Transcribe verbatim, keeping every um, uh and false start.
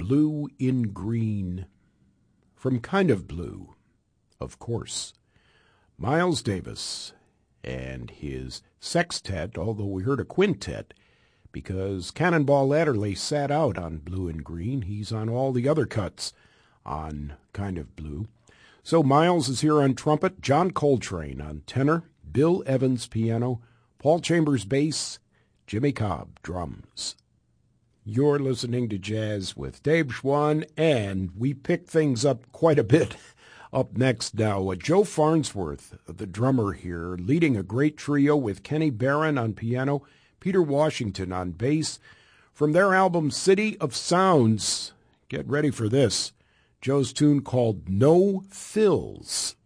Blue in Green. From Kind of Blue, of course. Miles Davis and his sextet, although we heard a quintet, because Cannonball Adderley sat out on Blue and Green. He's on all the other cuts on Kind of Blue. So Miles is here on trumpet, John Coltrane on tenor, Bill Evans piano, Paul Chambers bass, Jimmy Cobb drums. You're listening to Jazz with Dave Schwann, and we picked things up quite a bit. Up next now, uh, Joe Farnsworth, the drummer here, leading a great trio with Kenny Barron on piano, Peter Washington on bass. From their album City of Sounds, get ready for this, Joe's tune called No Fills.